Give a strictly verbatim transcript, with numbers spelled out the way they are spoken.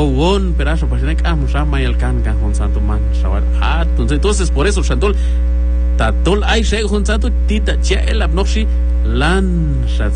won perazo pasene ka musama y alcanca con santo man shawar ah entonces entonces por eso shantol tatol ay she con santo tita che el abnoshi lan